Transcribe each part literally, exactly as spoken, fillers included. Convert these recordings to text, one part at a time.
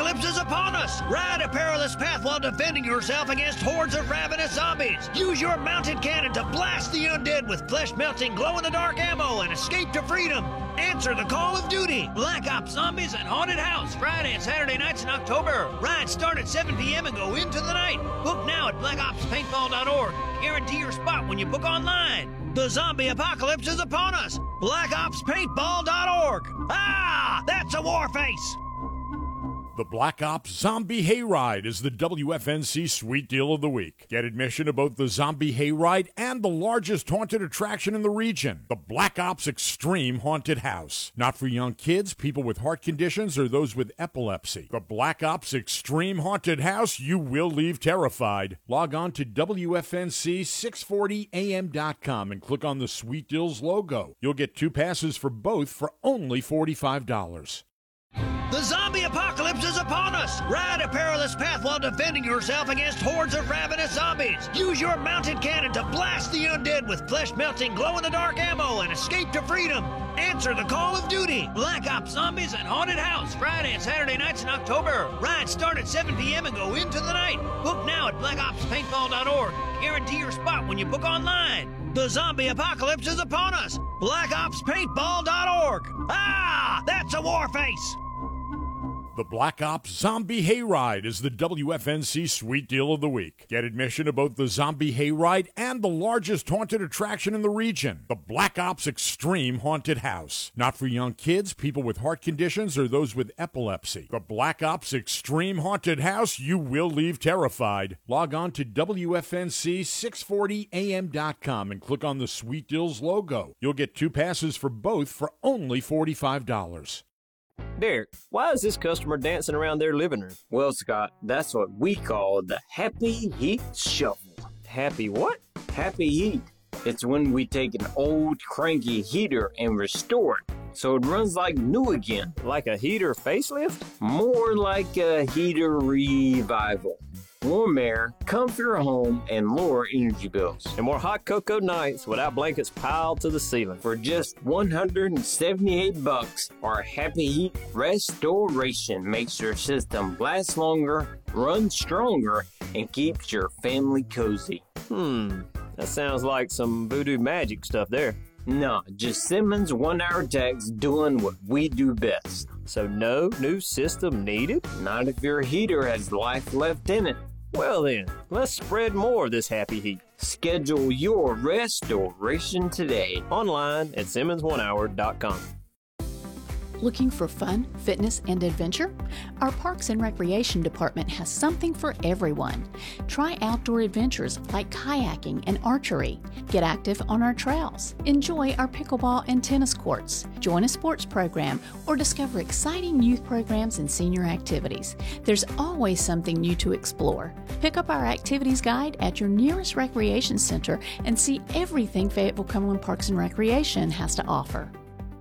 apocalypse is upon us! Ride a perilous path while defending yourself against hordes of ravenous zombies! Use your mounted cannon to blast the undead with flesh-melting, glow-in-the-dark ammo and escape to freedom! Answer the call of duty! Black Ops Zombies and Haunted House, Friday and Saturday nights in October. Rides start at seven p.m. and go into the night. Book now at black ops paintball dot org. Guarantee your spot when you book online. The zombie apocalypse is upon us! black ops paintball dot org. Ah! That's a war face! The Black Ops Zombie Hayride is the W F N C Sweet Deal of the Week. Get admission to both the Zombie Hayride and the largest haunted attraction in the region, the Black Ops Extreme Haunted House. Not for young kids, people with heart conditions, or those with epilepsy. The Black Ops Extreme Haunted House, you will leave terrified. Log on to W F N C six forty A M dot com and click on the Sweet Deals logo. You'll get two passes for both for only forty-five dollars. The zombie apocalypse is upon us! Ride a perilous path while defending yourself against hordes of ravenous zombies! Use your mounted cannon to blast the undead with flesh-melting, glow-in-the-dark ammo and escape to freedom! Answer the call of duty! Black Ops Zombies and Haunted House, Friday and Saturday nights in October. Rides start at seven p.m. and go into the night. Book now at black ops paintball dot org. Guarantee your spot when you book online. The zombie apocalypse is upon us! black ops paintball dot org. Ah! That's a war face! The Black Ops Zombie Hayride is the W F N C Sweet Deal of the Week. Get admission to both the Zombie Hayride and the largest haunted attraction in the region, the Black Ops Extreme Haunted House. Not for young kids, people with heart conditions, or those with epilepsy. The Black Ops Extreme Haunted House, you will leave terrified. Log on to W F N C six forty A M dot com and click on the Sweet Deals logo. You'll get two passes for both for only forty-five dollars. Derek, why is this customer dancing around their living room? Well, Scott, that's what we call the Happy Heat Shuffle. Happy what? Happy Heat. It's when we take an old cranky heater and restore it so it runs like new again. Like a heater facelift? More like a heater revival. Warm air, comfier home, and lower energy bills. And more hot cocoa nights without blankets piled to the ceiling. For just one hundred seventy-eight bucks, our Happy Heat Restoration makes your system last longer, run stronger, and keeps your family cozy. Hmm, that sounds like some voodoo magic stuff there. No, just Simmons one-hour techs doing what we do best. So no new system needed? Not if your heater has life left in it. Well then, let's spread more of this happy heat. Schedule your restoration today. Online at simmons one hour dot com. Looking for fun, fitness, and adventure? Our Parks and Recreation Department has something for everyone. Try outdoor adventures like kayaking and archery. Get active on our trails. Enjoy our pickleball and tennis courts. Join a sports program or discover exciting youth programs and senior activities. There's always something new to explore. Pick up our activities guide at your nearest recreation center and see everything Fayetteville Cumberland Parks and Recreation has to offer.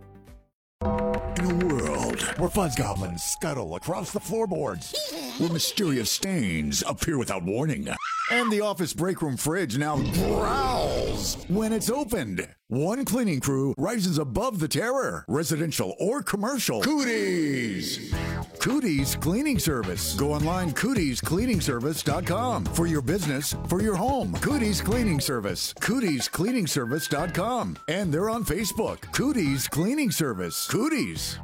In a world where fuzz goblins scuttle across the floorboards, where mysterious stains appear without warning, and the office break room fridge now growls when it's opened, one cleaning crew rises above the terror, residential or commercial. Cooties! Cooties Cleaning Service. Go online, cooties cleaning service dot com. For your business, for your home. Cooties Cleaning Service. cooties cleaning service dot com. And they're on Facebook. Cooties Cleaning Service. Cooties.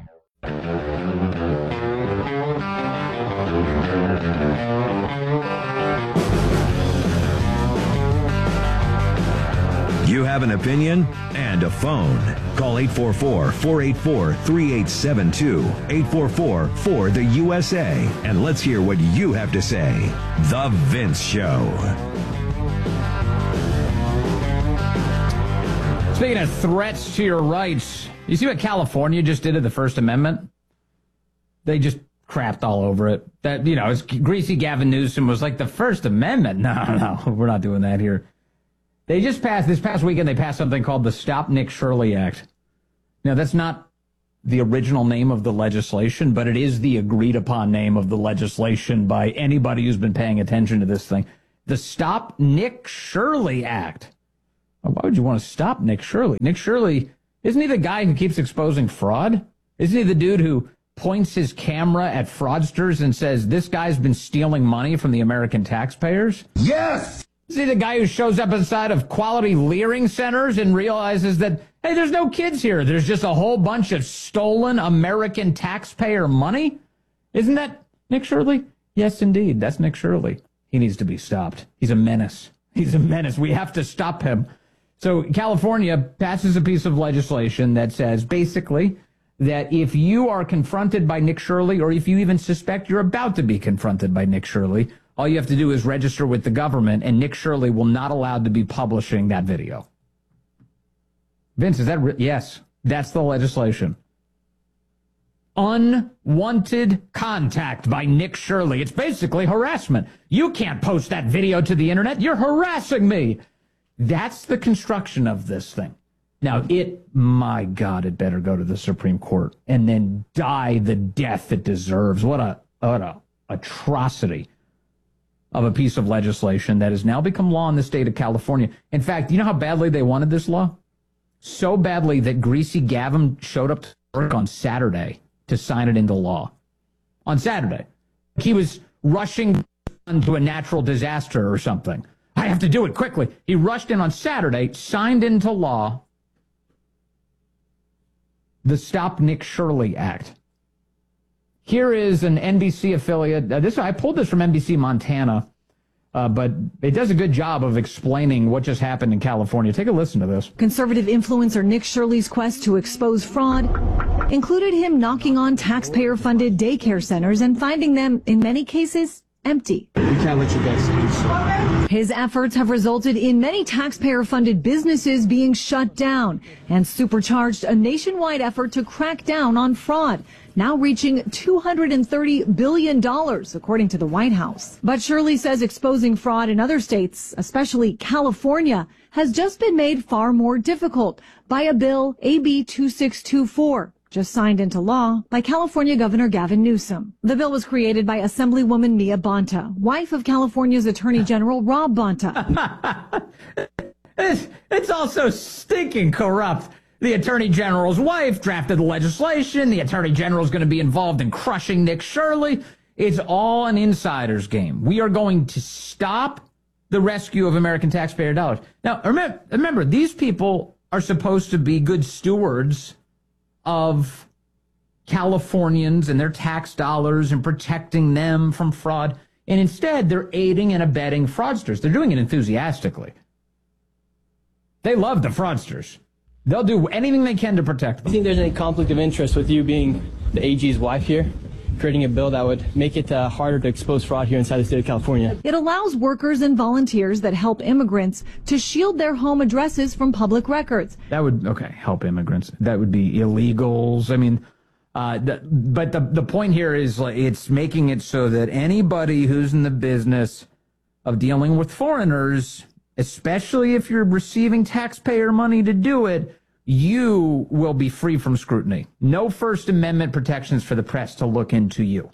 You have an opinion and a phone. Call eight four four, four eight four, three eight seven two, eight four four, four the U S A, and let's hear what you have to say. The Vince Show. Speaking of threats to your rights, you see what California just did to the First Amendment? They just crapped all over it. That, you know, it's greasy Gavin Newsom was like, the First Amendment? No, no, we're not doing that here. They just passed, this past weekend, they passed something called the Stop Nick Shirley Act. Now, that's not the original name of the legislation, but it is the agreed-upon name of the legislation by anybody who's been paying attention to this thing. The Stop Nick Shirley Act. Why would you want to stop Nick Shirley? Nick Shirley, isn't he the guy who keeps exposing fraud? Isn't he the dude who points his camera at fraudsters and says, this guy's been stealing money from the American taxpayers? Yes! Is he the guy who shows up inside of quality Leering centers and realizes that, hey, there's no kids here. There's just a whole bunch of stolen American taxpayer money? Isn't that Nick Shirley? Yes, indeed. That's Nick Shirley. He needs to be stopped. He's a menace. He's a menace. We have to stop him. So California passes a piece of legislation that says basically that if you are confronted by Nick Shirley, or if you even suspect you're about to be confronted by Nick Shirley, all you have to do is register with the government, and Nick Shirley will not allowed to be publishing that video. Vince, is that re- yes, that's the legislation. Unwanted contact by Nick Shirley. It's basically harassment. You can't post that video to the internet. You're harassing me. That's the construction of this thing. Now, it, my God, it better go to the Supreme Court and then die the death it deserves. What a, what a atrocity of a piece of legislation that has now become law in the state of California. In fact, you know how badly they wanted this law? So badly that Greasy Gavin showed up to work on Saturday to sign it into law. On Saturday. He was rushing into a natural disaster or something. I have to do it quickly. He rushed in on Saturday, signed into law the Stop Nick Shirley Act. Here is an N B C affiliate. Uh, this I pulled this from N B C Montana, uh, but it does a good job of explaining what just happened in California. Take a listen to this. Conservative influencer Nick Shirley's quest to expose fraud included him knocking on taxpayer-funded daycare centers and finding them, in many cases, empty. We can't let you guys do so. His efforts have resulted in many taxpayer-funded businesses being shut down and supercharged a nationwide effort to crack down on fraud, now reaching two hundred thirty billion dollars, according to the White House. But Shirley says exposing fraud in other states, especially California, has just been made far more difficult by a bill, A B twenty-six twenty-four. Just signed into law by California Governor Gavin Newsom. The bill was created by Assemblywoman Mia Bonta, wife of California's Attorney General Rob Bonta. it's, it's also stinking corrupt. The Attorney General's wife drafted the legislation. The Attorney General is going to be involved in crushing Nick Shirley. It's all an insider's game. We are going to stop the rescue of American taxpayer dollars. Now, remember, remember these people are supposed to be good stewards of Californians and their tax dollars and protecting them from fraud. And instead, they're aiding and abetting fraudsters. They're doing it enthusiastically. They love the fraudsters. They'll do anything they can to protect them. Do you think there's any conflict of interest with you being the A G's wife here, creating a bill that would make it uh, harder to expose fraud here inside the state of California? It allows workers and volunteers that help immigrants to shield their home addresses from public records. That would, okay, help immigrants. That would be illegals. I mean, uh, the, but the, the point here is like, it's making it so that anybody who's in the business of dealing with foreigners, especially if you're receiving taxpayer money to do it, you will be free from scrutiny. No First Amendment protections for the press to look into you.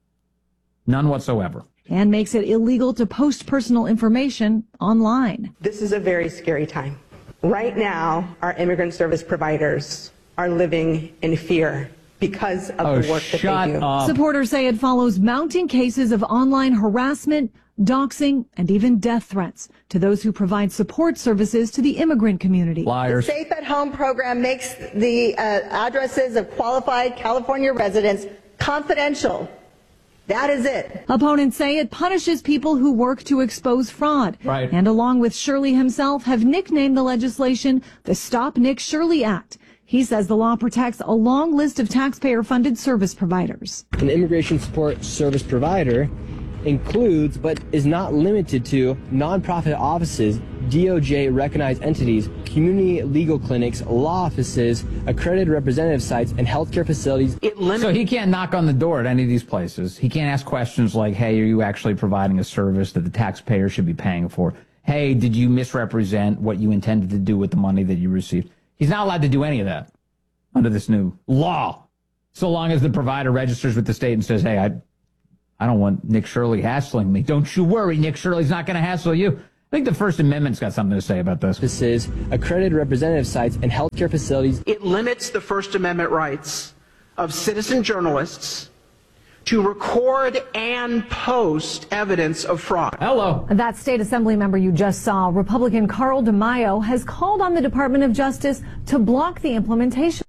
None whatsoever. And makes it illegal to post personal information online. This is a very scary time. Right now, our immigrant service providers are living in fear because of oh, the work that they do. Up. Supporters say it follows mounting cases of online harassment, doxing, and even death threats to those who provide support services to the immigrant community. Liars. The Safe at Home program makes the uh, addresses of qualified California residents confidential. That is it. Opponents say it punishes people who work to expose fraud. Right. And along with Shirley himself, have nicknamed the legislation the Stop Nick Shirley Act. He says the law protects a long list of taxpayer-funded service providers. An immigration support service provider includes, but is not limited to, nonprofit offices, D O J-recognized entities, community legal clinics, law offices, accredited representative sites, and healthcare facilities. It limits- so he can't knock on the door at any of these places. He can't ask questions like, hey, are you actually providing a service that the taxpayer should be paying for? Hey, did you misrepresent what you intended to do with the money that you received? He's not allowed to do any of that under this new law, so long as the provider registers with the state and says, hey, I I don't want Nick Shirley hassling me. Don't you worry, Nick Shirley's not going to hassle you. I think the First Amendment's got something to say about this. This is accredited representative sites and healthcare facilities. It limits the First Amendment rights of citizen journalists to record and post evidence of fraud. Hello. That state assembly member you just saw, Republican Carl DeMaio, has called on the Department of Justice to block the implementation.